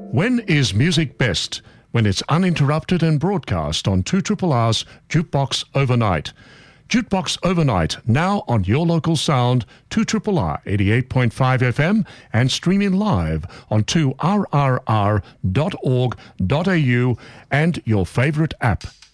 When is music best? When it's uninterrupted and broadcast on 2RRR's Jukebox Overnight. Jukebox Overnight, now on your local sound, 2RRR 88.5 FM and streaming live on 2rrr.org.au and your favourite app.